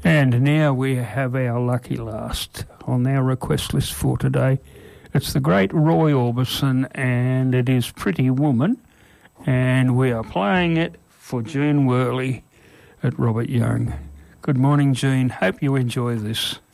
And now we have our lucky last on our request list for today. It's the great Roy Orbison, and it is Pretty Woman, and we are playing it for Jean Worley at Robert Young. Good morning, Jean. Hope you enjoy this.